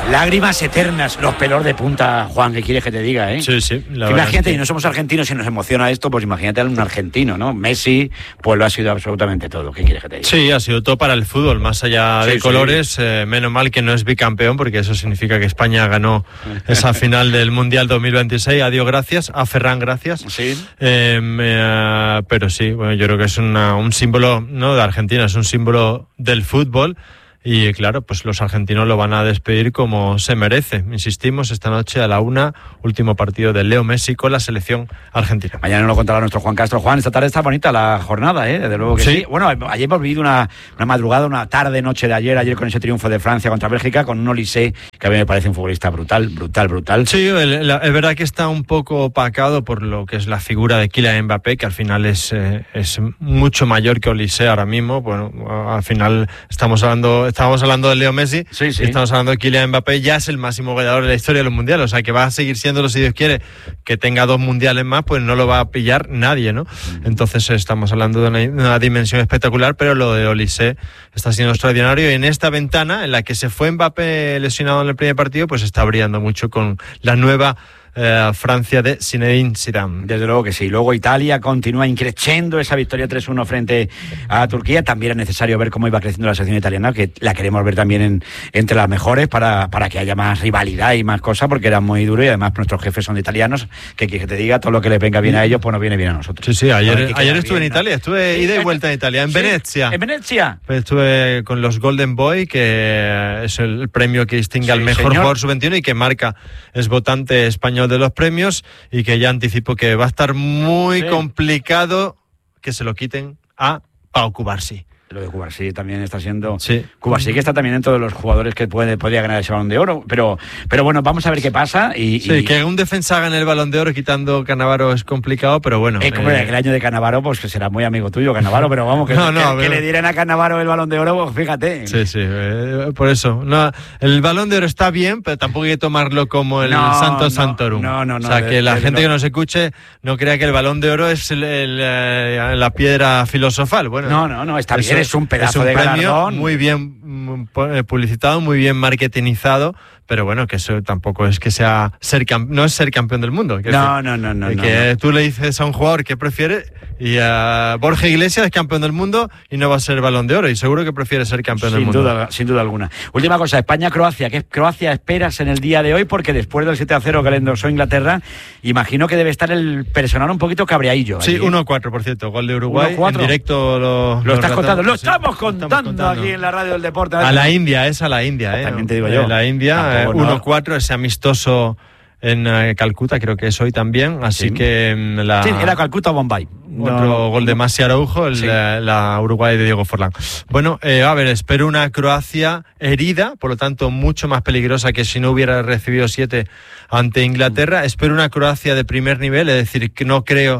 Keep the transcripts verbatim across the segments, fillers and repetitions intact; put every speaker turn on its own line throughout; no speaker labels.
Lágrimas eternas, los pelos de punta, Juan, ¿qué quieres que te diga, eh?
Sí, sí. La
imagínate,
es que...
y no somos argentinos y nos emociona esto, pues imagínate a un argentino, ¿no? Messi, pues lo ha sido absolutamente todo. ¿Qué quieres que te diga?
Sí, ha sido todo para el fútbol, más allá de sí, colores. Sí. Eh, menos mal que no es bicampeón, porque eso significa que España ganó esa final del Mundial dos mil veintiséis. Adiós, gracias. A Ferran, gracias.
Sí.
Eh, eh, pero sí, bueno, yo creo que es una, un símbolo, no de Argentina, es un símbolo del fútbol. Y claro, pues los argentinos lo van a despedir como se merece. Insistimos, esta noche a la una, último partido de Leo Messi con la selección argentina.
Mañana nos lo contará nuestro Juan Castro. Juan, esta tarde está bonita la jornada, ¿eh? Desde luego que sí. sí. Bueno, ayer hemos vivido una, una madrugada, una tarde, noche de ayer, ayer con ese triunfo de Francia contra Bélgica, con un Olise que a mí me parece un futbolista brutal, brutal, brutal.
Sí, el, la, es verdad que está un poco opacado por lo que es la figura de Kylian Mbappé, que al final es, eh, es mucho mayor que Olise ahora mismo. Bueno, al final estamos hablando... Estábamos hablando de Leo Messi,
sí, sí.
Estamos hablando de Kylian Mbappé, ya es el máximo goleador de la historia de los mundiales, o sea que va a seguir siéndolo si Dios quiere, que tenga dos mundiales más, pues no lo va a pillar nadie, ¿no? Entonces estamos hablando de una, una dimensión espectacular, pero lo de Olise está siendo extraordinario, y en esta ventana en la que se fue Mbappé lesionado en el primer partido, pues está brillando mucho con la nueva Eh, Francia de Zinedine Zidane.
Desde luego que sí. Luego Italia continúa increciendo esa victoria tres uno frente a Turquía. También es necesario ver cómo iba creciendo la selección italiana, que la queremos ver también en, entre las mejores para, para que haya más rivalidad y más cosas, porque era muy duro, y además nuestros jefes son italianos, que que te diga, todo lo que les venga bien a ellos, pues nos viene bien a nosotros.
Sí, sí, ayer, ayer estuve
bien,
en Italia, estuve
¿no?
ida y vuelta en Italia, en
sí,
Venecia.
¿En Venecia?
Pues estuve con los Golden Boy, que es el premio que distingue sí, al mejor señor. jugador sub veintiuno y que marca, es votante español de los premios, y que ya anticipo que va a estar muy sí. complicado que se lo quiten a Pau Cubarsí.
Lo de Cubarsí también está siendo...
Sí.
Cubarsí que está también dentro de los jugadores que puede, podría ganar ese Balón de Oro, pero, pero bueno, vamos a ver qué pasa. Y,
sí, y... que un defensa gane el Balón de Oro quitando Cannavaro es complicado, pero bueno.
Eh, eh... El año de Cannavaro, pues que será muy amigo tuyo, Cannavaro, pero vamos, que, no, no, que, pero... que le dieran a Cannavaro el Balón de Oro, pues fíjate.
Sí, sí, eh, por eso. No, el Balón de Oro está bien, pero tampoco hay que tomarlo como el
no,
Santo
no,
Santorum.
No, no, no.
O sea,
de,
que la
de,
gente
de,
que nos escuche no crea que el Balón de Oro es el, el, el, la piedra filosofal. Bueno,
no, no, no, está
eso,
bien, es un pedazo
es un
de
premio
galardón.
Muy bien publicitado, muy bien marketingizado, pero bueno, que eso tampoco es que sea ser camp- no es ser campeón del mundo. Que
no,
es,
no, no, no.
Que
no, no.
tú le dices a un jugador que prefiere, y a Borja Iglesias es campeón del mundo y no va a ser Balón de Oro, y seguro que prefiere ser campeón
sin
del mundo.
Duda, sin duda alguna. Última cosa, España-Croacia. ¿Qué Croacia esperas en el día de hoy? Porque después del siete a cero que le endosó Inglaterra, imagino que debe estar el personal un poquito cabreadillo.
Sí,
allí,
uno cuatro, por cierto, gol de Uruguay.
uno cuatro.
En directo lo,
lo,
lo
estás contando. Lo
sí,
estamos contando,
estamos contando
aquí en la radio del deporte.
A la India, es a la India, ¿eh?
También te digo yo.
A la India, eh, uno cuatro, ese amistoso en eh, Calcuta, creo que es hoy también, así
sí.
que la...
Sí, era Calcuta o Bombay.
Otro no, gol de Masi Araujo, el, sí. la, la Uruguay de Diego Forlán. Bueno, eh, a ver, espero una Croacia herida, por lo tanto mucho más peligrosa que si no hubiera recibido siete ante Inglaterra. Espero una Croacia de primer nivel, es decir, que no creo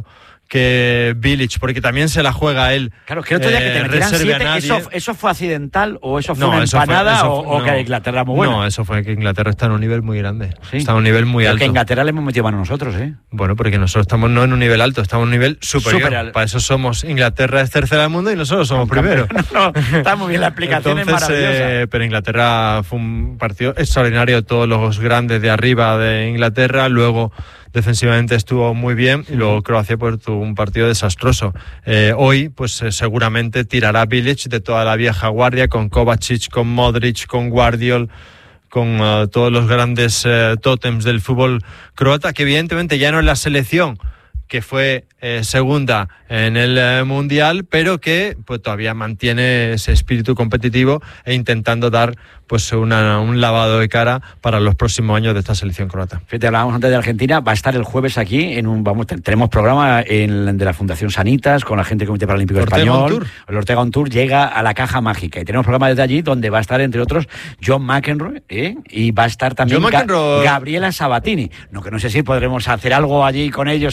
que Bilic, porque también se la juega él.
Claro, que otro día que te metieran siete, ¿eso, ¿eso fue accidental o eso fue no, una
eso
empanada
fue, eso
o,
fue,
o
no,
que Inglaterra muy buena?
No, eso fue que Inglaterra está en un nivel muy grande.
¿Sí?
Está en un nivel muy
Pero
alto.
Que Inglaterra le hemos metido a nosotros, ¿eh?
Bueno, porque nosotros estamos no en un nivel alto, estamos en un nivel superior. Super Para eso somos, Inglaterra es tercera del mundo y nosotros somos primero.
No, no, está muy bien la explicación.
Entonces,
es maravillosa.
Eh, pero Inglaterra fue un partido extraordinario, todos los grandes de arriba de Inglaterra, luego defensivamente estuvo muy bien, y luego Croacia pues tuvo un partido desastroso. Eh, hoy pues eh, seguramente tirará Bilic de toda la vieja guardia, con Kovacic, con Modric, con Guardiol, con uh, todos los grandes uh, tótems del fútbol croata, que evidentemente ya no es la selección que fue eh, segunda en el eh, Mundial, pero que pues todavía mantiene ese espíritu competitivo e intentando dar pues una, un lavado de cara para los próximos años de esta selección croata.
Fíjate, hablábamos antes de Argentina, va a estar el jueves aquí en un, vamos, tenemos programa en, de la Fundación Sanitas con la gente del Comité Paralímpico
Ortega
Español.
On Tour.
El Ortega On Tour llega a la Caja Mágica y tenemos programa desde allí donde va a estar entre otros John McEnroe, ¿eh? Y va a estar también Ga- Gabriela Sabatini. No, que no sé si podremos hacer algo allí con ellos, se pregunta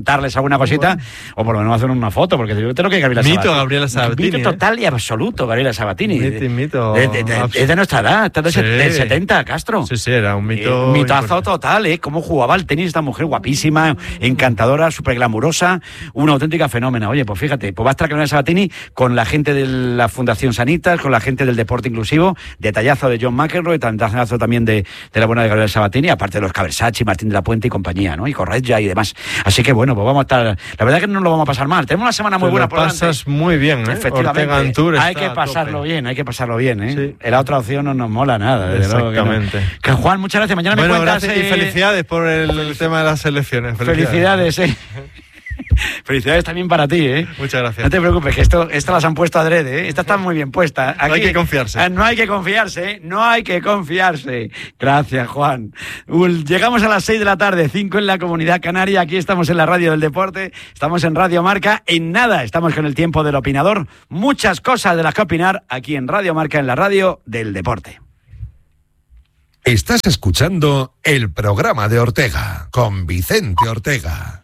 contarles alguna cosita, bueno. o por lo menos hacer una foto, porque yo creo que Gabriela
mito
Sabatini.
Gabriela Sabatini.
Mito total ¿eh? y absoluto, Gabriela Sabatini.
Mito, mito.
De, de, de, de, de nuestra edad, de, sí. del setenta, Castro.
Sí, sí, era un mito.
Eh, mitazo importante. Total, ¿eh? Cómo jugaba al tenis esta mujer, guapísima, encantadora, súper glamurosa, una auténtica fenómena. Oye, pues fíjate, pues va a estar Gabriela Sabatini con la gente de la Fundación Sanitas, con la gente del deporte inclusivo, detallazo de John McEnroe, detallazo también de, de la buena de Gabriela Sabatini, aparte de los Cabersachi, Martín de la Puente y compañía, ¿no? Y Corretja y demás. Así que bueno, pues vamos a estar. La verdad es que no lo vamos a pasar mal. Tenemos una semana muy
Te
buena
lo
por delante.
pasas muy bien, ¿eh?
Efectivamente. Hay que pasarlo bien, hay que pasarlo bien, ¿eh? Sí. La otra opción no nos mola nada.
Exactamente.
Que, no. que Juan, muchas gracias. Mañana
bueno,
me cuentas.
Gracias eh... y felicidades por el, el tema de las elecciones.
Felicidades, felicidades eh. Felicidades también para ti, ¿eh?
Muchas gracias.
No te preocupes, que esto, esto las han puesto adrede, ¿eh? Esta está muy bien puesta. Aquí,
no hay que confiarse.
No hay que confiarse, ¿eh? No hay que confiarse. Gracias, Juan. Llegamos a las seis de la tarde, cinco en la Comunidad Canaria. Aquí estamos en la Radio del Deporte, estamos en Radio Marca. En nada, estamos con el tiempo del opinador. Muchas cosas de las que opinar aquí en Radio Marca, en la Radio del Deporte.
Estás escuchando el programa de Ortega, con Vicente Ortega.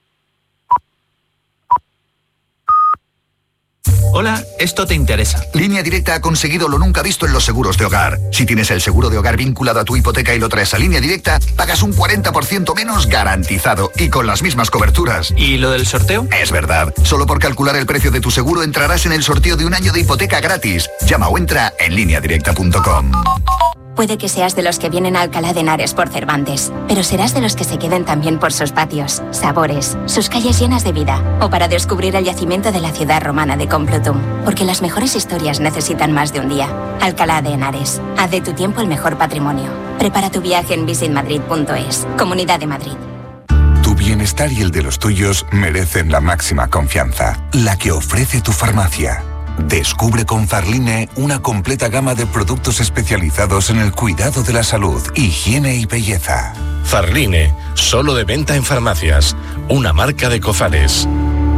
Hola, esto te interesa.
Línea Directa ha conseguido lo nunca visto en los seguros de hogar. Si tienes el seguro de hogar vinculado a tu hipoteca y lo traes a Línea Directa, pagas un cuarenta por ciento menos garantizado y con las mismas coberturas.
¿Y lo del sorteo?
Es verdad. Solo por calcular el precio de tu seguro entrarás en el sorteo de un año de hipoteca gratis. Llama o entra en línea directa punto com.
Puede que seas de los que vienen a Alcalá de Henares por Cervantes, pero serás de los que se queden también por sus patios, sabores, sus calles llenas de vida, o para descubrir el yacimiento de la ciudad romana de Complutum, porque las mejores historias necesitan más de un día. Alcalá de Henares, haz de tu tiempo el mejor patrimonio. Prepara tu viaje en visit madrid punto es. Comunidad de Madrid.
Tu bienestar y el de los tuyos merecen la máxima confianza, la que ofrece tu farmacia. Descubre con Farline una completa gama de productos especializados en el cuidado de la salud, higiene y belleza.
Farline, solo de venta en farmacias, una marca de Cofares.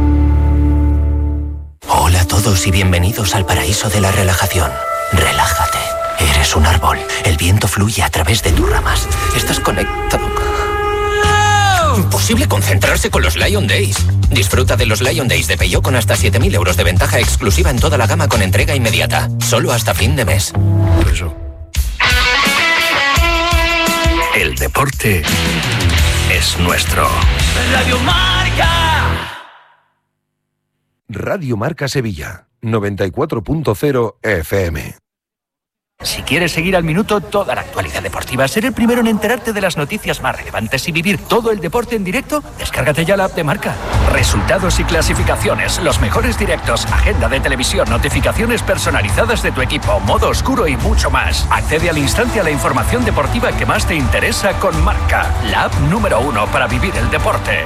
Hola a todos y bienvenidos al paraíso de la relajación. Relájate, eres un árbol, el viento fluye a través de tus ramas, estás conectado. Imposible concentrarse con los Lion Days. Disfruta de los Lion Days de Peugeot con hasta siete mil euros de ventaja exclusiva en toda la gama con entrega inmediata. Solo hasta fin de mes.
Eso. El deporte es nuestro.
Radio Marca.
Radio Marca Sevilla, noventa y cuatro punto cero F M.
Si quieres seguir al minuto toda la actualidad deportiva, ser el primero en enterarte de las noticias más relevantes y vivir todo el deporte en directo, descárgate ya la app de Marca. Resultados y clasificaciones, los mejores directos, agenda de televisión, notificaciones personalizadas de tu equipo, modo oscuro y mucho más. Accede al instante a la información deportiva que más te interesa con Marca, la app número uno para vivir el deporte.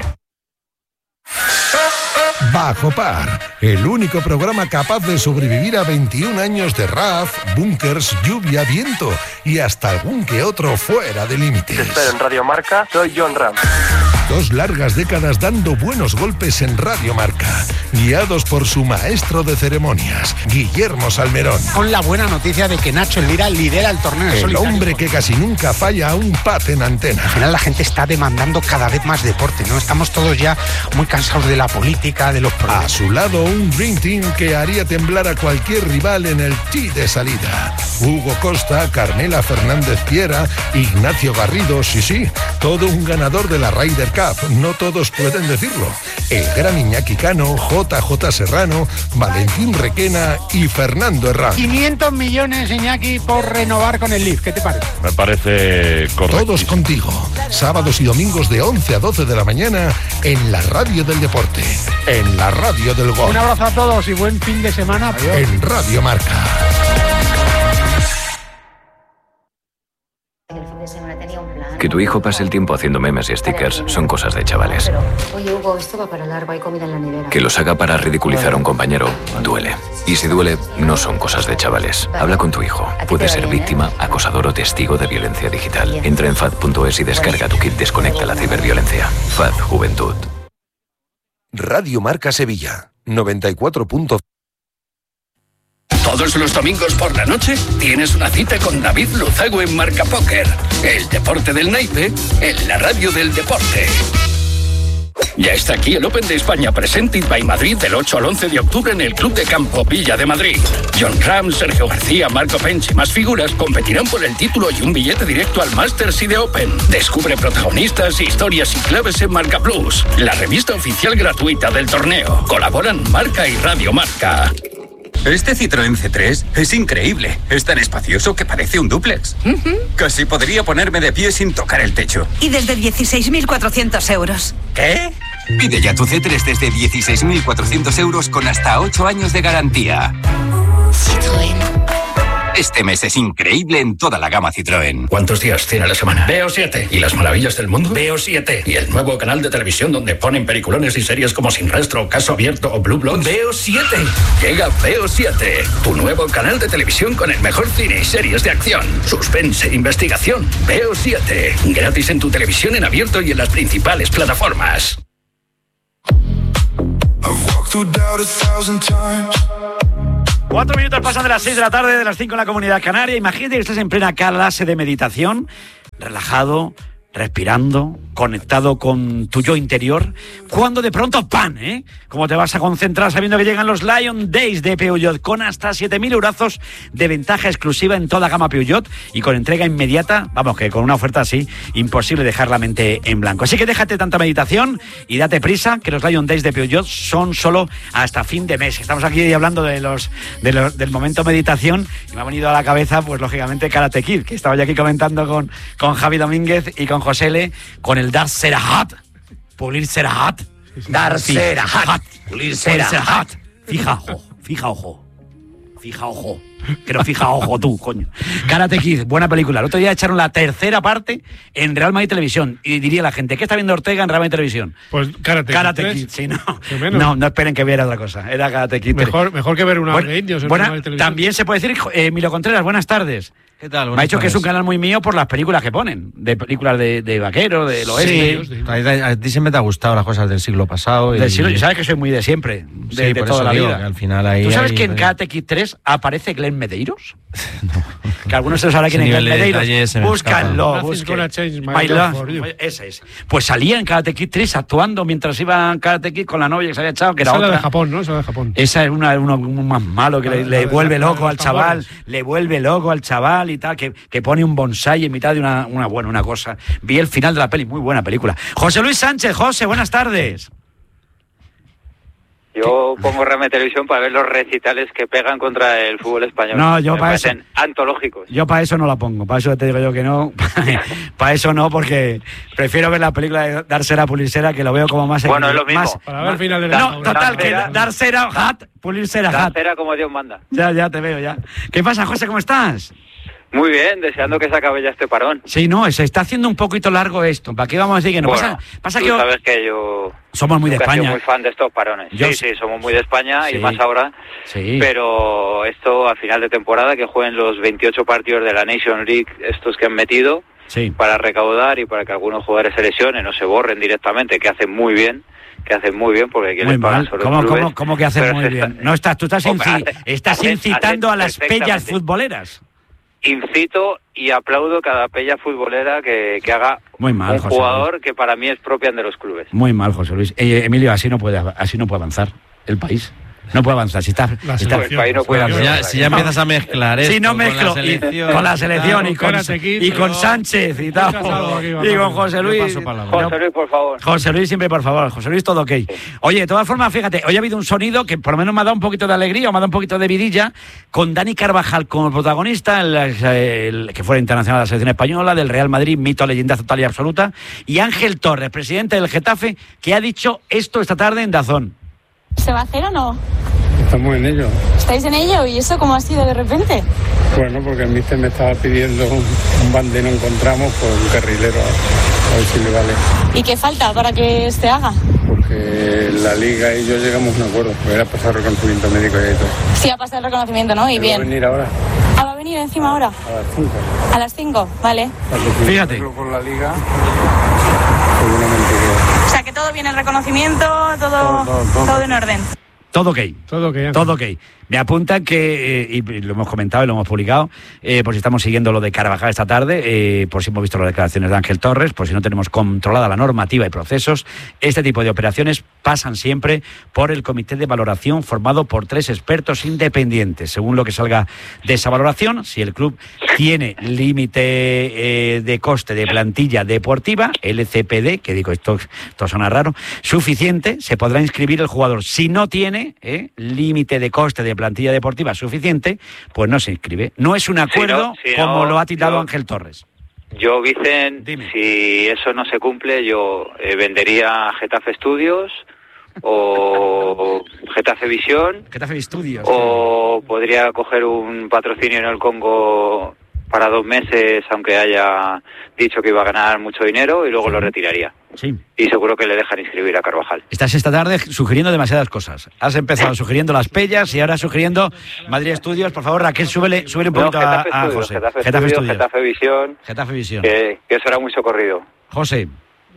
Bajo Par, el único programa capaz de sobrevivir a veintiún años de R A F, búnkers, lluvia, viento y hasta algún que otro fuera de límites.
Te espero en Radio Marca, soy John Ram.
Dos largas décadas dando buenos golpes en Radio Marca, guiados por su maestro de ceremonias, Guillermo Salmerón.
Con la buena noticia de que Nacho Elvira lidera el torneo.
El
solitario.
hombre que casi nunca falla a un pat en antena.
Al final la gente está demandando cada vez más deporte, ¿no? Estamos todos ya muy cansados de la política, de los problemas.
A su lado un Dream Team que haría temblar a cualquier rival en el tee de salida. Hugo Costa, Carmela Fernández Piera, Ignacio Garrido, sí, sí, todo un ganador de la Ryder Cup, no todos pueden decirlo. El gran Iñaki Cano, J J Serrano, Valentín Requena y Fernando Herrán.
quinientos millones, Iñaki, por renovar con el Leaf, ¿qué te parece?
Me parece correcto.
Todos contigo, sábados y domingos de once a doce de la mañana en la Radio del Deporte, en la Radio del Gol.
Un abrazo a todos y buen fin de semana.
Adiós. En Radio Marca.
Que tu hijo pase el tiempo haciendo memes y stickers son cosas de chavales.
Oye, Hugo, esto va para largo, hay comida en la nevera.
Que los haga para ridiculizar a un compañero duele. Y si duele, no son cosas de chavales. Habla con tu hijo. Puede ser víctima, acosador o testigo de violencia digital. Entra en fad punto es y descarga tu kit Desconecta la ciberviolencia. F A D Juventud.
Radio Marca Sevilla, noventa y cuatro punto cero.
Todos los domingos por la noche tienes una cita con David Luzago en Marca Póker. El deporte del naipe en la Radio del Deporte. Ya está aquí el Open de España Presented by Madrid del ocho al once de octubre en el Club de Campo Villa de Madrid. John Ram, Sergio García, Marco Pench y más figuras competirán por el título y un billete directo al Masters y de Open. Descubre protagonistas, historias y claves en Marca Plus, la revista oficial gratuita del torneo. Colaboran Marca y Radio Marca.
Este Citroën C tres es increíble. Es tan espacioso que parece un dúplex. Uh-huh. Casi podría ponerme de pie sin tocar el techo.
Y desde dieciséis mil cuatrocientos euros.
¿Qué? Pide ya tu C tres desde dieciséis mil cuatrocientos euros con hasta ocho años de garantía.
Citroën.
Este mes es increíble en toda la gama Citroën.
¿Cuántos días tiene la semana? Veo siete. ¿Y las maravillas del mundo? Veo siete. ¿Y el nuevo canal de televisión donde ponen peliculones y series como Sin Rastro, Caso Abierto o Blue Bloods? Veo siete. Llega Veo siete. Tu nuevo canal de televisión con el mejor cine y series de acción, suspense, investigación. Veo siete. Gratis en tu televisión en abierto y en las principales plataformas.
Cuatro minutos pasan de las seis de la tarde, de las cinco en la Comunidad Canaria. Imagínate que estás en plena clase de meditación, relajado, respirando, conectado con tu yo interior, cuando de pronto ¡pam! ¿eh? ¿Cómo te vas a concentrar sabiendo que llegan los Lion Days de Peugeot con hasta siete mil eurazos de ventaja exclusiva en toda gama Peugeot y con entrega inmediata? Vamos, que con una oferta así, imposible dejar la mente en blanco. Así que déjate tanta meditación y date prisa, que los Lion Days de Peugeot son solo hasta fin de mes. Estamos aquí hablando de los, de los del momento meditación y me ha venido a la cabeza, pues lógicamente, Karate Kid, que estaba yo aquí comentando con, con Javi Domínguez y con José L, con el Dar Serahat, pulir Serahat, Dar Serahat, pulir Serahat. Fija ojo, fija ojo, fija ojo, pero fija ojo tú, coño. Karate Kid, buena película. El otro día echaron la tercera parte en Real Madrid Televisión y diría la gente, ¿qué está viendo Ortega en Real Madrid Televisión?
Pues Karate,
Karate Kid, sí, no, no, no esperen que viera otra cosa, era Karate Kid.
Mejor, mejor que ver una
bueno,
de indios en
buena,
Real Madrid Televisión.
También se puede decir, eh, Emilio Contreras, buenas tardes.
¿Qué tal?
Me ha dicho que es un canal muy mío por las películas que ponen, de películas de, de vaqueros, del oeste.
Sí, a, a ti siempre te ha gustado las cosas del siglo pasado. Y...
Del siglo, y sabes que soy muy de siempre, de,
sí,
de
por
toda
eso
la
digo,
vida.
Que al final ahí
¿Tú sabes
hay,
que en
hay...
Karate Kid tres aparece Glenn Medeiros? No. Que algunos se sabrán quién es Glenn Medeiros. Búscanlo, búscanlo. Ese es. Pues salía en Karate Kid tres actuando mientras iba en Karate Kid con la novia que se había echado, que era
esa
otra.
Esa de Japón, ¿no? Esa de Japón.
Esa es una, uno, uno más malo que la, le, le la, vuelve la, loco la, al chaval, tambores. Le vuelve loco al chaval y tal, que, que pone un bonsai en mitad de una, una buena una cosa. Vi el final de la peli, muy buena película. José Luis Sánchez, José, buenas tardes.
Yo pongo Rama Televisión para ver los recitales que pegan contra el fútbol español.
No, yo para eso
antológicos.
Yo para eso no la pongo, para eso te digo yo que no. Para eso no, porque prefiero ver la película de Darsera Pulisera, que lo veo como más.
Bueno, es lo mismo.
Más,
para ver el final de
la No, total, que Darsera Hat, Pulisera Hat.
Darsera como Dios manda.
Ya, ya te veo ya. ¿Qué pasa, José? ¿Cómo estás?
Muy bien, deseando que se acabe ya este parón.
Sí, no, se está haciendo un poquito largo esto. ¿Para qué vamos a decir que no?
Bueno,
pasa, pasa
tú
que yo...
sabes que yo...
Somos muy de España.
Soy muy fan de estos parones.
Yo
sí,
sí,
sí, somos muy de España
sí.
y más ahora.
Sí.
Pero esto a final de temporada, que jueguen los veintiocho partidos de la Nation League, estos que han metido,
sí.
para recaudar y para que algunos jugadores se lesionen o se borren directamente, que hacen muy bien. que hacen muy bien porque aquí les pagan sobre
¿Cómo,
los clubes.
¿Cómo, cómo que hacen muy bien?
Está,
no estás, tú estás,
hombre,
inci-
hace,
estás
hace,
incitando
hace
a las pellas futboleras.
Incito y aplaudo cada pella futbolera que, que haga
muy mal,
un
José
jugador
Luis.
que para mí es propia de los clubes.
Muy mal, José Luis. Eh, Emilio, así no puede, así no puede avanzar el país. No puede avanzar. Si está,
La
está,
el país no puede
bueno,
avanzar.
ya, si ya empiezas a mezclar esto
si no mezclo
con la selección,
y, con la selección y con,
Kid,
y con Sánchez y tal. Y con José Luis.
José Luis, por favor.
José Luis, siempre por favor. José Luis, todo ok. Oye, de todas formas, fíjate, hoy ha habido un sonido que por lo menos me ha dado un poquito de alegría o me ha dado un poquito de vidilla, con Dani Carvajal como protagonista, el, el, que fuera internacional de la selección española, del Real Madrid, mito, leyenda total y absoluta, y Ángel Torres, presidente del Getafe, que ha dicho esto esta tarde en Dazón.
¿Se va a hacer o no?
Estamos en ello.
¿Estáis en ello? ¿Y eso cómo ha sido de repente?
Bueno, porque el míster me estaba pidiendo un, un bande, no encontramos, por un carrilero, a, a ver si le vale.
¿Y qué falta para que se haga?
Porque la liga y yo llegamos a un acuerdo, porque era pasar reconocimiento médico y todo.
Sí, ha pasado el reconocimiento, ¿no? Y bien.
¿Va a venir ahora?
Ah, ¿va a venir encima ahora?
A las cinco.
A las cinco, vale.
Fíjate.
Con la liga, seguramente que...
O sea, que todo bien, el reconocimiento, todo, todo, todo, todo. todo en orden.
Todo ok.
Todo ok.
Todo ok. Me apuntan que, eh, y lo hemos comentado y lo hemos publicado, eh, por si estamos siguiendo lo de Carvajal esta tarde, eh, por si hemos visto las declaraciones de Ángel Torres, por si no tenemos controlada la normativa y procesos, este tipo de operaciones pasan siempre por el comité de valoración formado por tres expertos independientes. Según lo que salga de esa valoración, si el club tiene límite eh, de coste de plantilla deportiva, L C P D, que digo, esto, esto suena raro, suficiente, se podrá inscribir el jugador. Si no tiene eh, límite de coste de plantilla deportiva suficiente, pues no se inscribe. No es un acuerdo
si no, si
como
no,
lo ha titulado
yo,
Ángel Torres.
Yo, Vicen, si eso no se cumple, yo eh, vendería Getafe Studios o Getafe Visión.
Getafe Studios.
O podría coger un patrocinio en el Congo para dos meses, aunque haya dicho que iba a ganar mucho dinero, y luego sí. lo retiraría.
Sí.
Y seguro que le dejan inscribir a Carvajal.
Estás esta tarde sugiriendo demasiadas cosas. Has empezado sugiriendo las Pellas y ahora sugiriendo Madrid Estudios. Por favor, Raquel, súbele, súbele un poquito
no,
a,
Getafe
a
Estudios,
José.
Getafe,
Getafe
Estudios,
Estudios.
Getafe Visión.
Getafe Visión.
Que, que eso era muy socorrido.
José,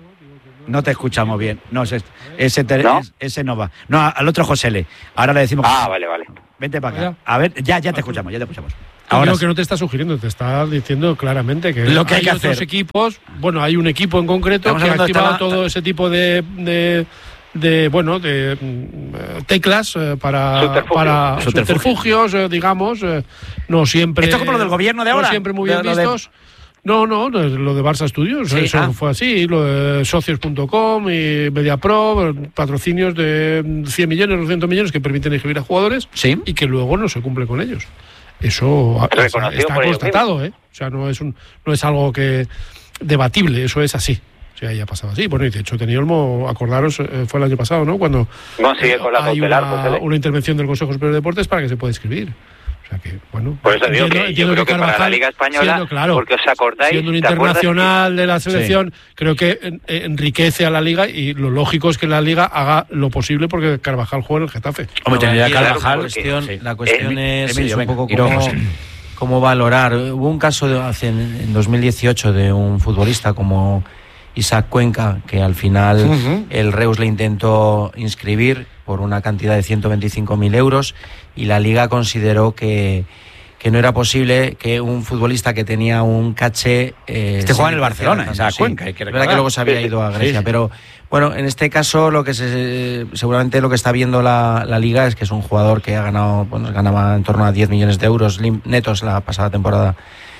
no te escuchamos bien. No, ese, ese, te,
¿No?
ese no va. No, al otro José Le. Ahora le decimos...
Ah, vale, vale.
Vente para acá. A ver, ya, ya te escuchamos, ya te escuchamos.
Ahora creo que no te está sugiriendo, te está diciendo claramente que,
lo que hay,
hay
que
otros
hacer.
equipos, bueno, hay un equipo en concreto
Estamos
que ha activado
la...
todo ese tipo de, de, de bueno, de uh, teclas uh, para
subterfugios,
para
subterfugios,
subterfugios uh, digamos, uh, no siempre.
Esto es como lo del gobierno de ahora.
No siempre muy bien
de,
vistos. De... No, no, lo de Barça Studios,
sí,
eso
ah.
fue así, lo de socios punto com y MediaPro, patrocinios de cien millones, doscientos millones que permiten inscribir a jugadores
¿Sí?
y que luego no se cumple con ellos. Eso está, está constatado, ¿eh? O sea, no es un, no es algo que debatible, eso es así. O sea, ya ha pasado así. Bueno, y de hecho, Teniolmo, acordaros, eh, fue el año pasado, ¿no? Cuando
no, sigue con la
hay
cautelar,
una, una intervención del Consejo Superior de Deportes para que se pueda inscribir. O sea que, bueno,
por eso digo
entiendo,
que
entiendo
yo creo
que,
que para la Liga Española,
siendo, claro,
porque os acordáis,
siendo un internacional de la selección, sí. creo que en, enriquece a la Liga y lo lógico es que la Liga haga lo posible porque Carvajal juega en el Getafe.
Hombre, tendría
Carvajal,
la cuestión, sí. la cuestión
eh,
es,
Emilio,
es un
venga,
poco como, como valorar. Hubo un caso de, hace, en dos mil dieciocho de un futbolista como Isaac Cuenca, que al final uh-huh. el Reus le intentó inscribir por una cantidad de ciento veinticinco mil euros y la Liga consideró que que no era posible que un futbolista que tenía un caché... Eh,
este juega en el Barcelona, tanto, esa sí. Cuenca. Hay que
es verdad que luego se había ido a Grecia, sí, sí. pero bueno, en este caso lo que se, seguramente lo que está viendo la, la Liga es que es un jugador que ha ganado, bueno, ganaba en torno a diez millones de euros netos la pasada temporada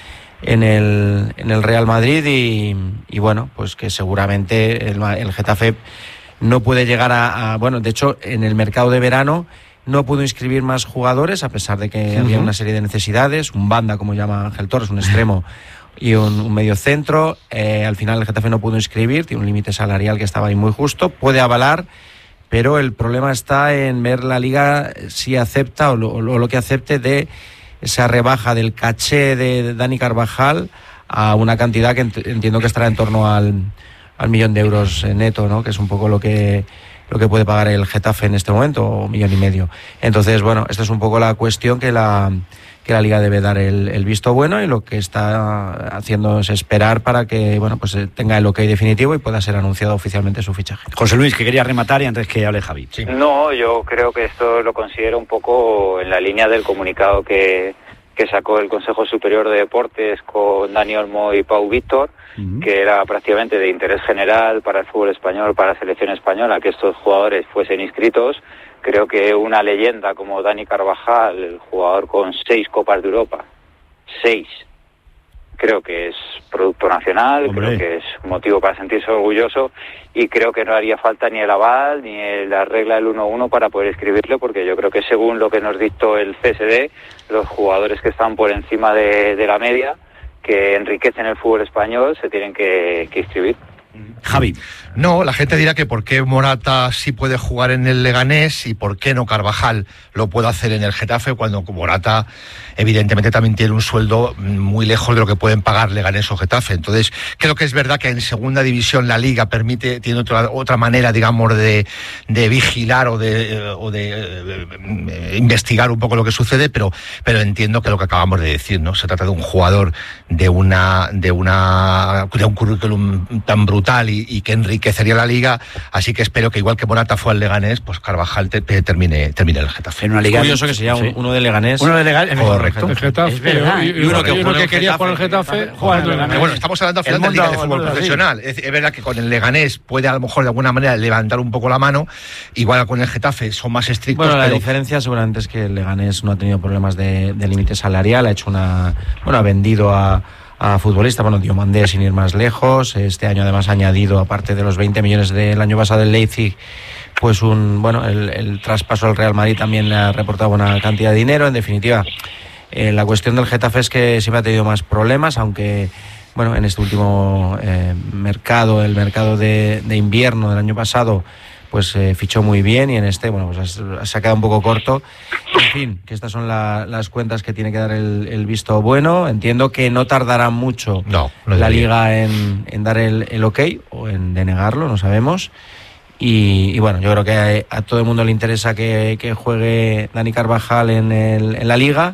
en el, en el Real Madrid y, y bueno, pues que seguramente el, el Getafe no puede llegar a, a... Bueno, de hecho, en el mercado de verano... No pudo inscribir más jugadores, a pesar de que uh-huh. había una serie de necesidades, un banda, como llama Ángel Torres, un extremo y un, un medio centro. Eh, al final el Getafe no pudo inscribir, tiene un límite salarial que estaba ahí muy justo, puede avalar, pero el problema está en ver la Liga si acepta o lo, o lo que acepte de esa rebaja del caché de Dani Carvajal a una cantidad que ent- entiendo que estará en torno al, al millón de euros neto, ¿no? Que es un poco lo que... lo que puede pagar el Getafe en este momento, o un millón y medio. Entonces, bueno, esta es un poco la cuestión que la que la Liga debe dar el, el visto bueno y lo que está haciendo es esperar para que, bueno, pues tenga el ok definitivo y pueda ser anunciado oficialmente su fichaje.
José Luis, que quería rematar y antes que hable Javi.
Sí. No, yo creo que esto lo considero un poco en la línea del comunicado que, que sacó el Consejo Superior de Deportes con Dani Olmo y Pau Víctor, uh-huh. que era prácticamente de interés general para el fútbol español, para la selección española, que estos jugadores fuesen inscritos. Creo que una leyenda como Dani Carvajal, el jugador con seis Copas de Europa, seis, creo que es producto nacional, Hombre. creo que es motivo para sentirse orgulloso y creo que no haría falta ni el aval ni la regla del uno uno para poder inscribirlo, porque yo creo que según lo que nos dictó el C S D, los jugadores que están por encima de, de la media, que enriquecen el fútbol español, se tienen que, que inscribir.
Javi.
No, la gente dirá que por qué Morata sí puede jugar en el Leganés y por qué no Carvajal lo puede hacer en el Getafe, cuando Morata evidentemente también tiene un sueldo muy lejos de lo que pueden pagar Leganés o Getafe. Entonces creo que es verdad que en segunda división la Liga permite, tiene otra, otra manera, digamos, de, de vigilar o de, o de eh, investigar un poco lo que sucede, pero, pero entiendo que lo que acabamos de decir, ¿no? Se trata de un jugador de una de una de un currículum tan brutal y, y que enriquece enriquecería la liga, así que espero que igual que Morata fue al Leganés, pues Carvajal te, te termine, termine el Getafe.
En una liga curioso que sería sí. uno de Leganés.
Uno de Leganés.
Correcto.
El Getafe. Es verdad. Y, y uno que, uno que quería por el Getafe, jugando en el
Bueno, estamos hablando al final de la liga de fútbol profesional. Es, es verdad que con el Leganés puede a lo mejor de alguna manera levantar un poco la mano, igual con el Getafe son más estrictos.
Bueno, la
pero...
diferencia seguramente es que el Leganés no ha tenido problemas de, de límite salarial, ha hecho una, bueno, ha vendido a a futbolistas, bueno, Diomandé sin ir más lejos, este año además ha añadido, aparte de los veinte millones del año pasado del Leipzig, pues un, bueno, el, el traspaso al Real Madrid también le ha reportado una cantidad de dinero. En definitiva, eh, la cuestión del Getafe es que siempre ha tenido más problemas, aunque, bueno, en este último eh, mercado, el mercado de, de invierno del año pasado, pues eh, fichó muy bien, y en este, bueno, pues ha, se ha quedado un poco corto. En fin, que estas son la, las cuentas que tiene que dar el, el visto bueno. Entiendo que no tardará mucho
no, no
la Liga en, en dar el, el ok o en denegarlo, no sabemos. Y, y bueno, yo creo que a, a todo el mundo le interesa que, que juegue Dani Carvajal en, el, en la Liga.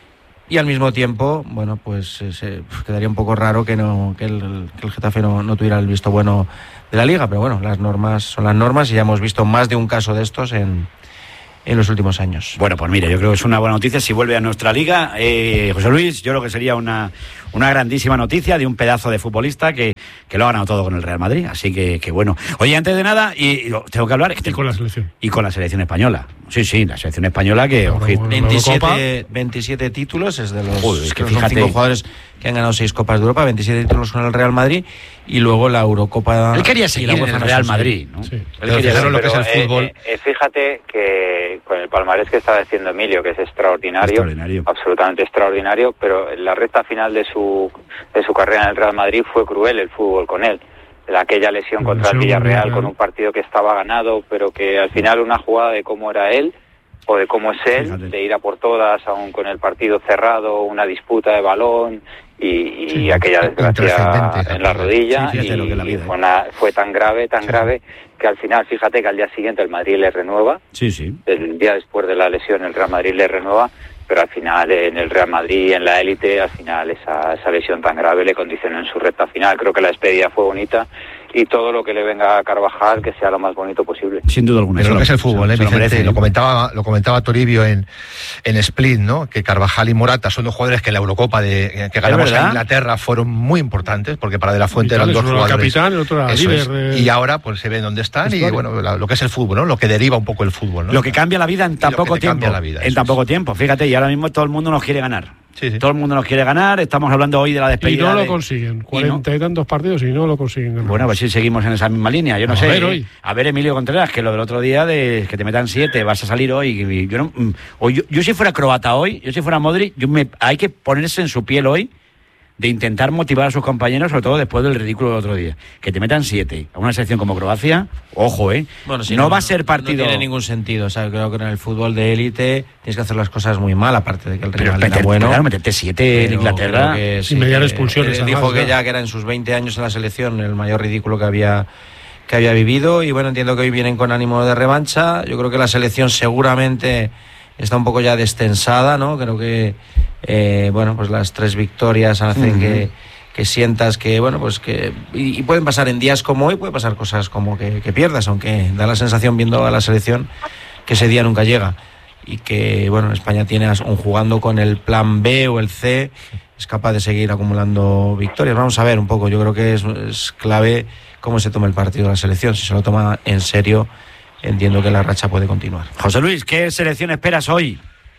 Y al mismo tiempo, bueno, pues eh, se, quedaría un poco raro que no que el, que el Getafe no, no tuviera el visto bueno de la Liga, pero bueno, las normas son las normas y ya hemos visto más de un caso de estos en, en los últimos años.
Bueno, pues mire, yo creo que es una buena noticia si vuelve a nuestra Liga. Eh, José Luis, yo creo que sería una, una grandísima noticia de un pedazo de futbolista que, que lo ha ganado todo con el Real Madrid, así que, que bueno. Oye, antes de nada, y, y tengo que hablar...
Y con la selección.
Y con la selección española. Sí, sí, la selección española que...
Bueno, bueno, veintisiete, veintisiete títulos, es de los...
Joder, es que
son
fíjate,
cinco jugadores que han ganado seis Copas de Europa, veintisiete títulos con el Real Madrid, y luego la Eurocopa...
Él quería seguir en el Real Madrid, ¿no?
Sí.
Él quería
pero,
lo que es el
eh,
fútbol.
Eh, eh, fíjate que con el palmarés que estaba diciendo Emilio, que es extraordinario,
extraordinario,
absolutamente extraordinario, pero en la recta final de su de su carrera en el Real Madrid fue cruel el fútbol con él. Aquella lesión contra lesión el Villarreal, Villarreal con un partido que estaba ganado, pero que al final una jugada de cómo era él o de cómo es él, fíjate, de ir a por todas, aún con el partido cerrado, una disputa de balón y, y sí, aquella desgracia en la rodilla, sí, y, lo que la vida, fue, una, fue tan grave, tan sí. grave, que al final, fíjate que al día siguiente el Madrid le renueva,
sí, sí.
el día después de la lesión el Real Madrid le renueva, pero al final en el Real Madrid, en la élite, al final esa, esa lesión tan grave le condicionó en su recta final. Creo que la despedida fue bonita y todo lo que le venga a Carvajal que sea lo más bonito posible.
Sin duda alguna.
Pero lo que es el fútbol, ¿eh, Vicente? Lo, merece, lo comentaba lo comentaba Toribio en, en Split, ¿no? Que Carvajal y Morata son dos jugadores que en la Eurocopa de, que ganamos en Inglaterra fueron muy importantes, porque para De La Fuente eran dos jugadores.
Capitán, el otro era líder de...
Y ahora pues se ven dónde están y bueno, la, lo que es el fútbol, ¿no? Lo que deriva un poco el fútbol, ¿no?
Lo que cambia la vida en tan poco tiempo.
La vida,
en tan poco es. tiempo, fíjate, y ahora mismo todo el mundo nos quiere ganar.
Sí, sí.
Todo el mundo nos quiere ganar, estamos hablando hoy de la despedida.
Y no lo
de...
consiguen, cuarenta y, no... y tantos partidos y no lo consiguen ganar.
Bueno, pues si seguimos en esa misma línea, yo no a sé.
Ver hoy.
A ver, Emilio Contreras, que lo del otro día de que te metan siete, vas a salir hoy. Y yo, no, o yo, yo si fuera croata hoy, yo si fuera Modric, yo me, hay que ponerse en su piel hoy de intentar motivar a sus compañeros, sobre todo después del ridículo del otro día. Que te metan siete a una selección como Croacia, ojo, ¿eh?
Bueno, si
no,
no va
a ser partido...
No tiene ningún sentido, o sea, creo que en el fútbol de élite tienes que hacer las cosas muy mal, aparte de que el rival
meter,
era bueno.
Claro, meterte siete en Inglaterra...
Que, sin sí, mediar expulsiones.
Eh, dijo que ya que era en sus veinte años en la selección el mayor ridículo que había... que había vivido, y bueno, entiendo que hoy vienen con ánimo de revancha. Yo creo que la selección seguramente está un poco ya destensada, ¿no? Creo que, eh, bueno, pues las tres victorias hacen uh-huh. que, que sientas que, bueno, pues que... Y, y pueden pasar en días como hoy, puede pasar cosas como que, que pierdas, aunque da la sensación viendo a la selección que ese día nunca llega. Y que, bueno, España tiene un jugando con el plan B o el C, es capaz de seguir acumulando victorias. Vamos a ver un poco, yo creo que es, es clave cómo se toma el partido de la selección. Si se lo toma en serio, entiendo que la racha puede continuar.
José Luis, ¿qué selección esperas hoy?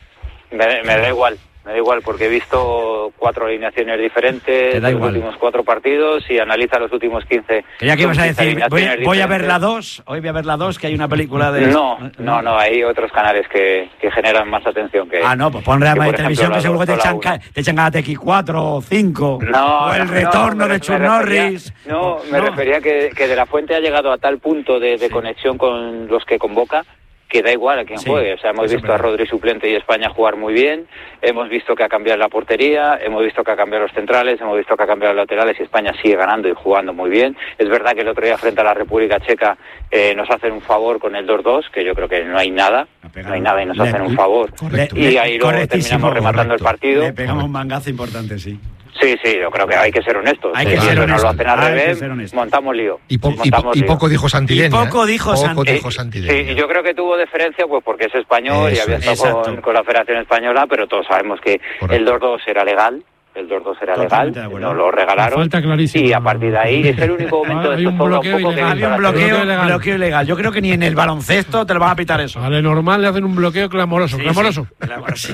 Me, me da igual, me da igual, porque he visto cuatro alineaciones diferentes de los igual. últimos cuatro partidos y analiza los últimos quince.
Creía que ibas a decir, voy, voy a ver la dos, hoy voy a ver la dos, que hay una película de...
No, no, no, hay otros canales que, que generan más atención que...
Ah, no, pues pon Real Madrid Televisión, que seguro que te echan, te echan a T X cuatro o cinco,
no,
o el retorno
no,
de Chuck Norris.
No, me no. refería que, que De La Fuente ha llegado a tal punto de, de sí. conexión con los que convoca, que da igual a quién sí, juegue. O sea, hemos visto a Rodri suplente y España jugar muy bien, hemos visto que ha cambiado la portería, hemos visto que ha cambiado los centrales, hemos visto que ha cambiado los laterales y España sigue ganando y jugando muy bien. Es verdad que el otro día frente a la República Checa eh, nos hacen un favor con el dos dos, que yo creo que no hay nada, no hay nada y nos hacen un favor.
Correcto.
Y ahí luego terminamos rematando
correcto.
el partido.
Le pegamos un mangazo importante, sí.
Sí, sí, yo creo que hay que ser honestos.
Hay
sí,
que
si
ser
eso
honesto.
nos lo hacen al
Hay
revés,
que ser honesto.
montamos lío.
Y, po- y,
montamos
po- y
lío.
poco dijo Santillana.
Y poco
¿eh?
dijo
Poco
Santillana.
dijo Santillana.
Sí, y yo creo que tuvo deferencia pues porque es español y
Eso
había
es.
estado con,
Exacto.
con la Federación Española, pero todos sabemos que
Correcto.
el dos dos era legal. El dos dos era
Totalmente de
legal,
acuerdo.
nos lo regalaron
Falta clarísima.
y a partir de ahí es el único momento
Ah, hay
de
un
esto
bloqueo
un poco que
ilegal.
Había un
hizo la
bloqueo,
Bloqueo ilegal.
bloqueo ilegal. Yo creo que ni en el baloncesto te lo van a pitar eso.
Vale, normal le hacen un bloqueo clamoroso.
Sí,
clamoroso.
sí, claro, sí.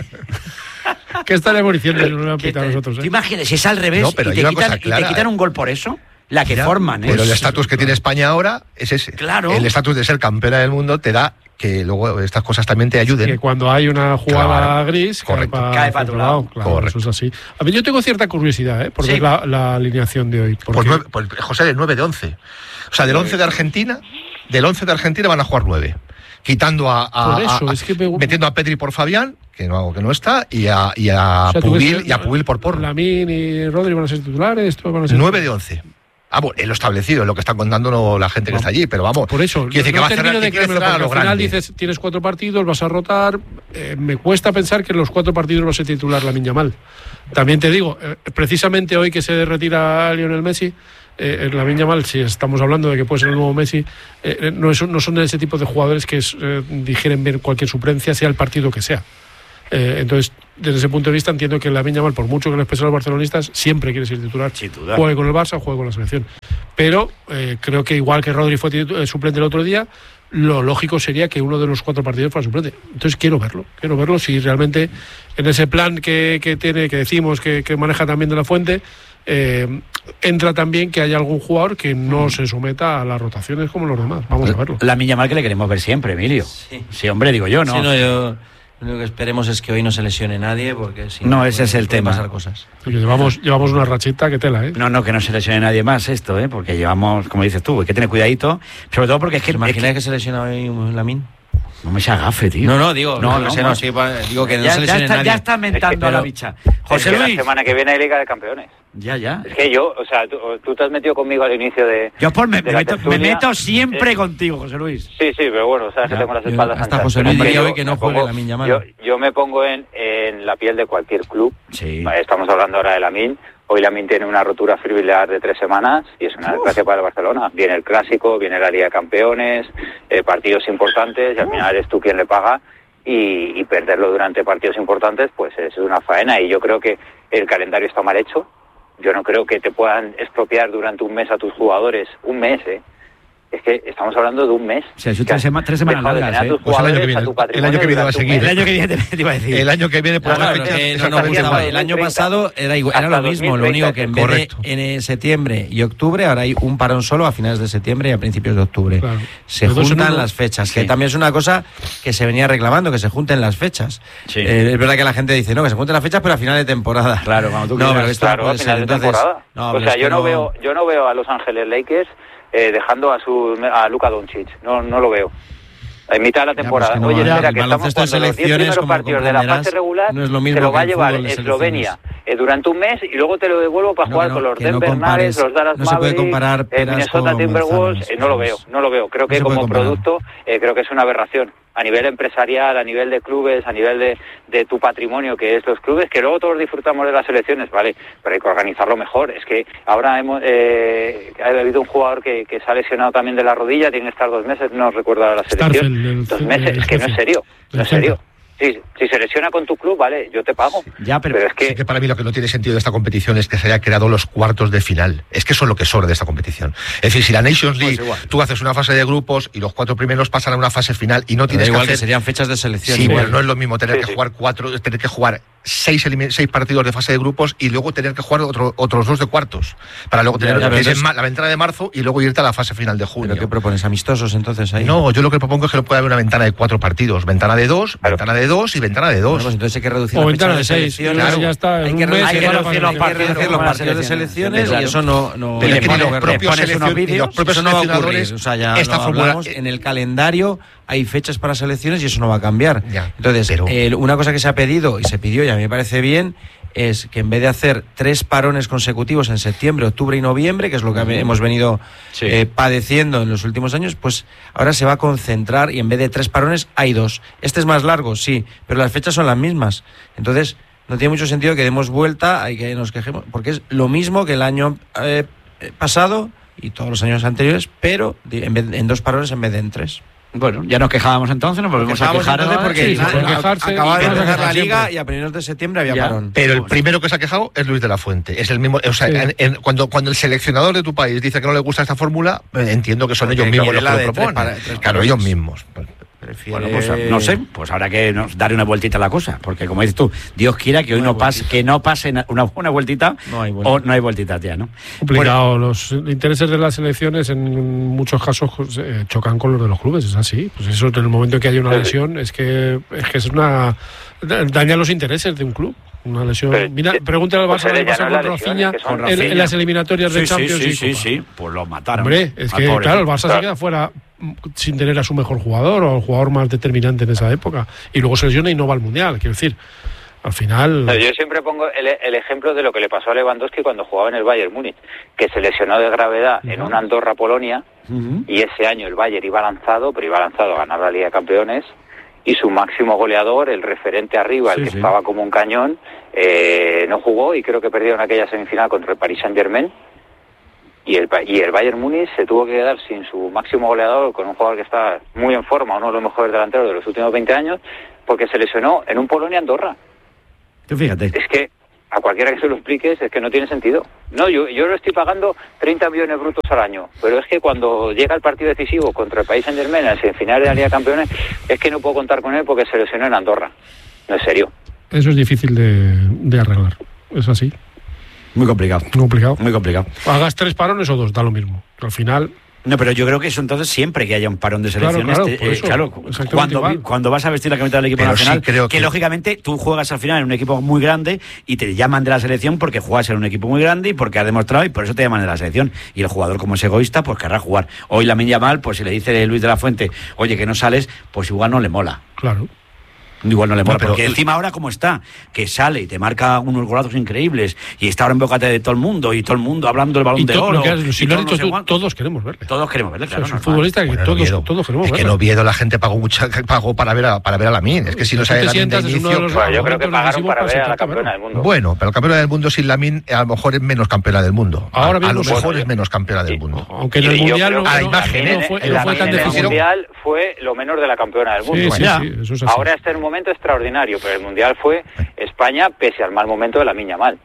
¿Qué estaremos diciendo si no lo han
¿Qué
pitado
te-
nosotros?
¿Te
¿eh?
imaginas si es al revés
No, pero
y,
hay
te
una
quitan,
cosa
y te
clara,
quitan
¿eh?
un gol por eso? La que
Ya,
forman, ¿eh?
Pero el
Pues-
estatus que tiene España ahora es ese.
Claro.
El estatus de ser campeona del mundo te da que luego estas cosas también te ayuden.
Que cuando hay una jugada
Claro.
gris,
Correcto.
cae
Cae
para
pa'
otro
tu
lado.
lado.
Claro,
Correcto.
eso es así. A ver, yo tengo cierta curiosidad, ¿eh? Por
Sí.
ver la, la alineación de hoy.
Pues,
Porque
nueve, pues, José, del nueve de once. O sea, del once de Argentina, del once de Argentina van a jugar nueve. Quitando a, a-
Por eso,
a-
es que me-
metiendo a Pedri por Fabián, que no, que no está, y a, y a
o sea, tú ves
Pubil
que
y a Pubil por Porro.
Lamine y Rodri van a ser titulares. Esto van a ser
nueve de once. Ah, bueno, es lo establecido, es lo que están contando no, la gente que está allí, pero vamos.
Por eso,
quiere decir que
no
va a cerrar,
termino de
que quiere
creérmelo,
cerrar a
porque
lo
al final
grande.
dices, tienes cuatro partidos, vas a rotar. Eh, me cuesta pensar que en los cuatro partidos va a ser titular Lamine Yamal. También te digo, eh, precisamente hoy que se retira Lionel Messi, eh, Lamine Yamal, si estamos hablando de que puede ser el nuevo Messi, eh, no, es, no son de ese tipo de jugadores que es, eh, digieren bien cualquier suplencia, sea el partido que sea. Eh, entonces, desde ese punto de vista, entiendo que Lamine Yamal, por mucho que les pese a los barcelonistas, siempre quiere ser titular.
Sin duda.
Juegue con el Barça, juegue con la selección. Pero eh, creo que igual que Rodri fue titu- eh, suplente el otro día, lo lógico sería que uno de los cuatro partidos fuera suplente. Entonces quiero verlo, quiero verlo si realmente en ese plan que, que tiene, que decimos que, que maneja también de la Fuente, eh, entra también que haya algún jugador que no se someta a las rotaciones como los demás. Vamos a verlo.
La Miña Mal que le queremos ver siempre, Emilio. Sí, sí hombre, digo yo, ¿no?
Sí, no, yo lo único que esperemos es que hoy no se lesione nadie, porque si
No, ese
puede-
es el
pueden
tema.
pasar cosas.
Porque llevamos, llevamos una rachita que tela, ¿eh?
No, no, que no se lesione nadie más esto, ¿eh? Porque llevamos, como dices tú, hay que tener cuidadito. Sobre todo porque es que...
¿Te imaginas
es
que se lesiona hoy Lamine?
No me se agafe, tío.
No, no, digo,
No,
no,
no,
sé,
no.
no, sí, pues, digo que no
ya,
se
ya
lesione
está,
nadie.
ya está mentando
Es que,
a la
pero-
bicha.
Es
José
que la
Luis.
semana que viene hay Liga de Campeones.
Ya, ya.
Es que yo, o sea, tú, tú te has metido conmigo al inicio de.
Yo por me,
de
me
la
meto, me
tertulia.
meto siempre
Eh,
contigo, José Luis.
Sí, sí, pero bueno, sabes
Ya,
que tengo las
yo-
espaldas
hasta
anchas.
José
Pero
Luis
es que
diría
yo
hoy que no
me
juegue
pongo-
Lamine Yamal.
Yo, yo me pongo en, en la piel de cualquier club.
Sí.
Vale, estamos hablando ahora de Lamine. Hoy Lamine tiene una rotura fibrilar de tres semanas y es una desgracia para el Barcelona. Viene el Clásico, viene la Liga de Campeones, eh, partidos importantes y al final eres tú quien le paga. Y, y perderlo durante partidos importantes, pues es una faena. Y yo creo que el calendario está mal hecho. Yo no creo que te puedan expropiar durante un mes a tus jugadores. Un mes, ¿eh? Es que estamos hablando de un mes.
O sea, son tres, sema- tres semanas
Dejado de
largas,
tener a
¿eh?
tus
Pues el año que
jugadores,
viene,
a tu
el
patrimonio
año que viene va a
durante un
seguir.
mes.
El año que viene te, te iba a decir.
El año que viene, por
Claro,
la
pero
fecha,
que no, no,
exactamente
estaba-
igual.
el año pasado era igual, era
Hasta
lo mismo, lo
dos mil treinta,
único que en vez
correcto.
de en septiembre y octubre, ahora hay un parón solo a finales de septiembre y a principios de octubre.
Claro.
Se
Los dos en
juntan
uno.
las fechas,
Sí.
que también es una cosa que se venía reclamando, que se junten las fechas.
Sí.
Eh, es verdad que la gente dice, no, que se junten las fechas, pero a final de temporada.
Claro, cuando tú
No,
quieras.
pero esto
Claro,
no
a
puede
final
ser.
de
Entonces,
temporada.
no,
o
pero
sea,
es
yo
que
no veo, yo no veo a Los Ángeles Lakers eh, dejando a su a Luka Doncic. No, no lo veo. En mitad de la
Ya,
temporada.
pues que no,
Oye,
el
espera, que estamos
baloncesto de
jugando los diez
selecciones,
primeros
como
partidos de la fase
comprenderás,
regular,
no es lo
se
mismo
lo va a
que el
llevar
fútbol de
Eslovenia eh, durante un mes y luego te lo devuelvo para
No,
jugar
que no,
con los
que no
Denver
compares,
Nuggets, los Dallas
no se puede
Mavericks,
comparar
eh,
peras
Minnesota
con
Timberwolves.
manzanas,
eh, no lo veo, no lo veo. Creo
No
que
se puede
como
comparar.
producto eh, creo que es una aberración. A nivel empresarial, a nivel de clubes, a nivel de, de tu patrimonio, que es los clubes, que luego todos disfrutamos de las selecciones, vale, pero hay que organizarlo mejor. Es que ahora hemos eh, ha habido un jugador que, que se ha lesionado también de la rodilla, tiene que estar dos meses, no recuerdo la selección.
Starfelt, del-
Dos meses,
del
es que no es
Celta.
serio, no
Del
es serio.
Celta.
Sí, si se lesiona con tu club, vale, yo te pago.
Ya, pero,
Pero es que
Sí que para mí lo que no tiene sentido de esta competición es que se haya creado los cuartos de final. Es que eso es lo que sobra de esta competición. Es decir, si la Nations League,
igual.
tú haces una fase de grupos y los cuatro primeros pasan a una fase final y no
Pero
tienes
igual
que
que
hacer...
serían fechas de selección.
Sí,
igual.
pero no es lo mismo tener
Sí,
que
sí.
jugar cuatro, tener que jugar seis, elimi- seis partidos de fase de grupos y luego tener que jugar otro- otros dos de cuartos. Para luego tener
Ya, ya,
que
pero
es en
entonces-
ma- la ventana de marzo y luego irte a la fase final de junio.
¿Pero qué propones? ¿Amistosos entonces ahí?
No, yo lo que propongo es que no pueda haber una ventana de cuatro partidos. Ventana de dos,
Claro.
ventana de dos y ventana de
Bueno,
dos.
pues entonces hay que reducir
O
la
ventana
fecha
de seis,
selecciones.
claro, ya está, en
Hay
un
que
mes
reducir,
hay que
los
reducir los
partidos,
partidos
reducir
como
los
las
partidos de
selecciones.
selecciones y
Claro.
eso no, no,
Pero
no
es que
va a
ni los
ocurrir.
propios,
pones unos
seleccion- y
vídeos,
los propios
Eso no va a ocurrir.
seleccionadores,
O sea, ya
esta
lo
fórmula-
hablamos, en el calendario hay fechas para selecciones y eso no va a cambiar.
Ya,
Entonces,
pero-
eh, una cosa que se ha pedido y se pidió y a mí me parece bien es que en vez de hacer tres parones consecutivos en septiembre, octubre y noviembre, que es lo que hemos venido
Sí.
eh, padeciendo en los últimos años, pues ahora se va a concentrar y en vez de tres parones hay dos. Este es más largo, sí, pero las fechas son las mismas. Entonces, no tiene mucho sentido que demos vuelta, hay que nos quejemos, porque es lo mismo que el año eh, pasado y todos los años anteriores, pero en, vez, en dos parones en vez de en tres.
Bueno, ya nos quejábamos entonces, nos volvemos a quejar
entonces porque
sí,
sí,
quejarse,
acababa de sacar la
siempre.
liga y a primeros de septiembre había
Ya.
parón.
Pero el primero que se ha quejado es Luis de la Fuente. Es el mismo, o sea, sí. en, en, cuando, cuando el seleccionador de tu país dice que no le gusta esta fórmula, entiendo que son porque ellos mismos los que lo proponen. Para, claro, parones. ellos mismos.
Prefiere... Bueno, pues no sé, pues habrá que nos darle una vueltita a la cosa, porque como dices tú, Dios quiera que hoy no, no pase, que no pase una, una vueltita, no hay vueltita. o no hay vueltitas ya, ¿no?
Complicado, bueno, los intereses de las elecciones en muchos casos eh, chocan con los de los clubes, es así. Pues eso, en el momento en que hay una lesión, es que es que es una daña los intereses de un club. Una lesión. Pero, Mira, pregúntale al Barça qué pasa con Rafinha en, en las eliminatorias
sí,
de Champions.
Sí,
y
sí, sí, sí, pues lo mataron.
Hombre, es que claro, el Barça claro. se queda fuera sin tener a su mejor jugador o el jugador más determinante en esa época. Y luego se lesiona y no va al Mundial. Quiero decir, al final...
No, yo siempre pongo el, el ejemplo de lo que le pasó a Lewandowski cuando jugaba en el Bayern Múnich, que se lesionó de gravedad uh-huh. en una Andorra-Polonia uh-huh. y ese año el Bayern iba lanzado, pero iba lanzado a ganar la Liga de Campeones. Y su máximo goleador, el referente arriba, el sí, que sí. estaba como un cañón, eh, no jugó y creo que perdieron aquella semifinal contra el Paris Saint-Germain. Y el, y el Bayern Múnich se tuvo que quedar sin su máximo goleador, con un jugador que está muy en forma, uno de los mejores delanteros de los últimos veinte años, porque se lesionó en un Polonia-Andorra.
Tú fíjate.
Es que a cualquiera que se lo expliques es que no tiene sentido. No, yo, yo lo estoy pagando treinta millones brutos al año, pero es que cuando llega el partido decisivo contra el Paris Saint-Germain en la semifinal de la Liga de Campeones, es que no puedo contar con él porque se lesionó en Andorra. No es serio.
Eso es difícil de, de arreglar. Es así.
Muy complicado.
Muy complicado.
Muy complicado.
Hagas tres parones o dos, da lo mismo. Al final...
No, pero yo creo que eso entonces siempre que haya un parón de selecciones,
claro,
claro,
te,
eso, eh, claro cuando, cuando vas a vestir la camiseta del equipo pero nacional, sí creo que, que lógicamente tú juegas al final en un equipo muy grande y te llaman de la selección porque juegas en un equipo muy grande y porque has demostrado y por eso te llaman de la selección. Y el jugador, como es egoísta, pues querrá jugar. Hoy Lamine Yamal, pues si le dice Luis de la Fuente, oye, que no sales, pues igual no le mola.
Claro.
Igual no le mola, no,
pero
porque encima ahora como está, que sale y te marca unos golazos increíbles y está ahora en boca de todo el mundo y todo el mundo hablando del Balón de Oro.
Que, si lo has dicho tú, todos queremos verle.
Todos queremos verle, claro.
O sea, es un futbolista que bueno, todos, Oviedo, todos queremos
es
verle.
Es que en Oviedo la gente pagó mucha, pagó para ver a, para ver a Lamine. Es que si no sale Lamine de inicio...
Los bueno, yo creo que pagaron para ver a la campeona del mundo.
Bueno, pero la campeona del mundo sin Lamine a lo mejor es menos campeona del mundo.
Ahora
a, a lo mejor es menos campeona del mundo.
Aunque en el Mundial no
fue tan difícil. El Mundial fue lo menos de la campeona del mundo. Ahora este es un momento extraordinario, pero el Mundial fue España pese al mal momento de Lamine Yamal.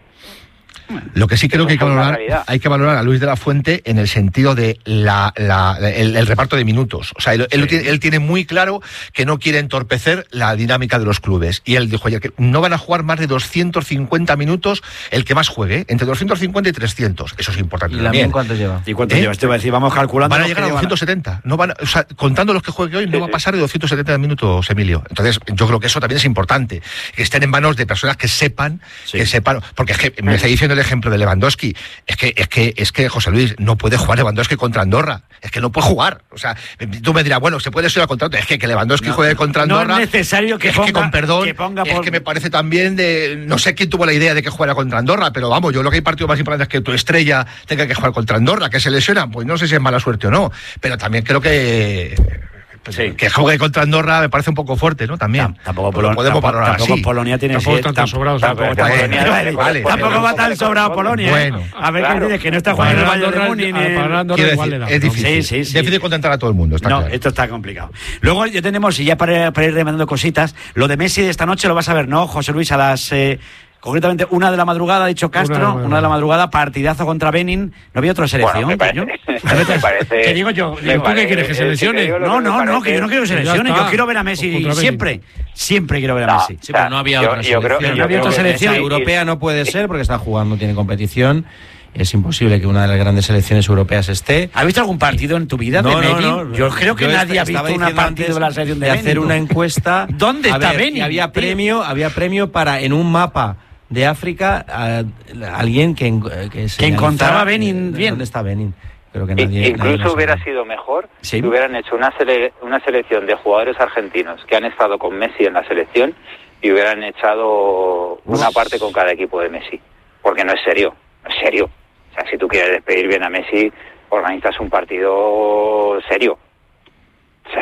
Lo que sí creo que hay que valorar, hay que valorar a Luis de la Fuente en el sentido de la, la, el, el reparto de minutos. O sea, él, sí. él, él tiene muy claro que no quiere entorpecer la dinámica de los clubes. Y él dijo ayer que no van a jugar más de doscientos cincuenta minutos el que más juegue, entre doscientos cincuenta y trescientos. Eso es importante.
¿Y también cuánto lleva?
¿Y cuánto ¿Eh? lleva? Te voy a decir, vamos calculando.
Van a llegar a doscientos setenta. No van a, o sea, contando los que juegue hoy, sí, no va a pasar de doscientos setenta minutos, Emilio. Entonces, yo creo que eso también es importante. Que estén en manos de personas que sepan, sí. que sepan, porque es que me está diciendo el ejemplo de Lewandowski. Es que, es que, es que José Luis, no puede jugar Lewandowski contra Andorra. Es que no puede jugar. O sea, tú me dirás, bueno, se puede ser al contrato. Es que que Lewandowski no, juegue contra Andorra.
No es necesario que
es
ponga,
que con perdón,
que ponga por...
es que me parece también de. No sé quién tuvo la idea de que jugara contra Andorra, pero vamos, yo lo que hay partido más importante es que tu estrella tenga que jugar contra Andorra, que se lesiona. Pues no sé si es mala suerte o no. Pero también creo que. Pues sí. Que juegue contra Andorra me parece un poco fuerte, ¿no? También.
Tampoco, Polo-
podemos
tampoco, tampoco Polonia tiene
tampoco tan, tan sobrados.
Tampoco, tampoco, Polonia, vale, vale, tampoco va tan sobrado Polonia.
Bueno,
a ver, claro. ¿Qué dices? Que no está jugando bueno, el Bayern de Múnich.
Para Andorra igual le da.
Es difícil.
Sí, sí, sí.
Difícil contentar a todo el mundo. Está
no,
claro.
Esto está complicado. Luego ya tenemos, y ya para, para ir remandando cositas, lo de Messi de esta noche lo vas a ver, ¿no, José Luis? A las... Eh, concretamente, una de la madrugada, ha dicho Castro, una de, la, una de la madrugada, partidazo contra Benin. ¿No había otra selección?
Bueno, me parece, me parece,
¿Qué digo yo?
Me
¿Tú
parece,
qué quieres, que se lesione?
No,
no, no, que yo no quiero que se lesione. Yo quiero ver a Messi siempre. Siempre quiero ver a
no,
Messi.
Sí, pero no había
yo,
otra
yo
selección.
Creo, yo
no había otra
selección.
Europea no puede ser porque está jugando, tiene competición. Es imposible que una de las grandes selecciones europeas esté.
¿Has visto algún partido en tu vida
no,
de
no,
Benin?
No,
yo creo que yo nadie ha visto una partido de la selección de,
de
Benin.
hacer una encuesta.
¿Dónde está
ver,
Benin?
Había premio, había premio para en un mapa de África a, a alguien que, que,
que encontraba Benin bien.
¿Dónde está Benin? Creo que nadie,
incluso
nadie
hubiera sido mejor
¿Sí?
si hubieran hecho una, sele- una selección de jugadores argentinos que han estado con Messi en la selección y hubieran echado una Uf. parte con cada equipo de Messi. Porque no es serio, no es serio. O sea, si tú quieres despedir bien a Messi, organizas un partido serio. O sea...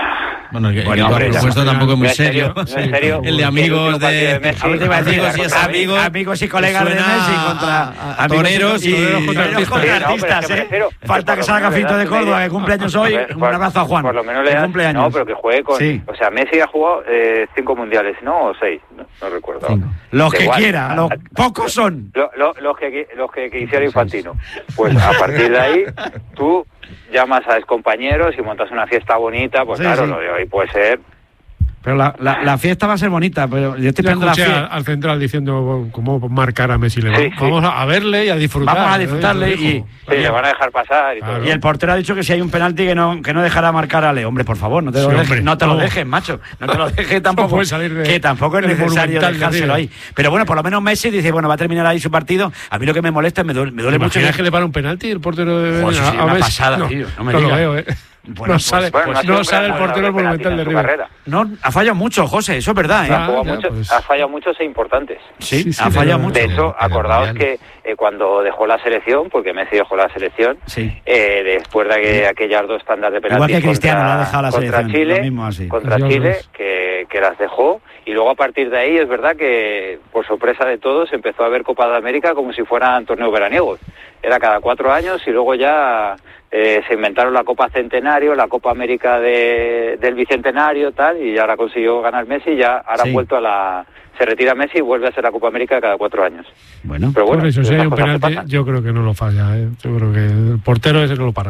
Bueno, el,
bueno,
el propuesto tampoco es muy serio.
No es serio.
El de amigos de,
de Messi,
amigos, amigos, y
amigos, amigos y colegas de Messi contra
a, a toreros y,
y,
contra
artistas, contra artistas sí, no, ¿eh? Refiero, Falta que, que salga Fito de Córdoba, que cumpleaños hoy. Un abrazo a Juan.
Por lo menos le das, no, pero que juegue con. Sí. O sea, Messi ha jugado eh, cinco mundiales, ¿no? O seis, no, no recuerdo.
Cinco. Los que igual, quiera, los pocos son.
Lo, lo, los que los que quisiera Infantino. Pues a partir de ahí, tú llamas a compañeros y montas una fiesta bonita, pues sí, claro, sí. Lo de hoy puede ser.
Pero la, la, la fiesta va a ser bonita, pero yo estoy
esperando la fiesta. Al central diciendo cómo marcar a Messi. Le sí, vamos sí. a verle y a disfrutar.
Vamos a disfrutarle. ¿eh? Y,
sí, y le van a dejar pasar. Y,
claro. Y el portero ha dicho que si hay un penalti que no, que no dejará marcar a Leo. Hombre, por favor, no te lo, sí, dejes, no te lo dejes, macho. No te lo dejes tampoco. No salir de, que tampoco es necesario dejárselo ahí. Pero bueno, por lo menos Messi dice, bueno, va a terminar ahí su partido. A mí lo que me molesta, me duele, me duele mucho.
¿Imaginas que le para un penalti el portero de
Messi? Sí, una pasada, tío. No me
lo veo, eh. Bueno, no sale, pues, pues, no sale el portero el monumental de River.
No, ha fallado mucho, José, eso es verdad, ¿eh?
Ha fallado, ya, mucho, pues... ha fallado muchos e importantes.
Sí, sí, sí ha fallado mucho.
De hecho, acordaos que eh, cuando dejó la selección, porque Messi dejó la selección,
sí.
eh, después de que, aquellas dos tandas de penaltis
igual que Cristiano
contra,
la ha dejado la
contra
selección,
Chile,
lo mismo así.
contra Dios Chile, Dios. Que, que las dejó, y luego a partir de ahí es verdad que, por sorpresa de todos, empezó a ver Copa de América como si fueran torneos veraniegos. Era cada cuatro años y luego ya... Eh, se inventaron la Copa Centenario, la Copa América de, del Bicentenario, tal, y ahora consiguió ganar Messi, y ya ahora sí. ha vuelto a la... Se retira Messi y vuelve a ser la Copa América cada cuatro años.
Bueno,
pero bueno, eso, si hay un penalti, yo creo que no lo falla, ¿eh? Yo creo que el portero ese no lo para.